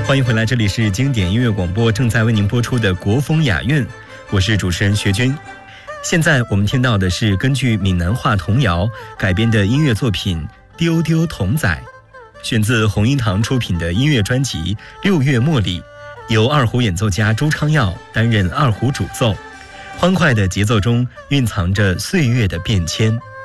欢迎回来，这里是经典音乐广播，正在为您播出的国风雅韵，我是主持人学军。现在我们听到的是根据闽南话童谣改编的音乐作品《丢丢童仔》，选自红音堂出品的音乐专辑《六月茉莉》，由二胡演奏家朱昌耀担任二胡主奏，欢快的节奏中蕴藏着岁月的变迁。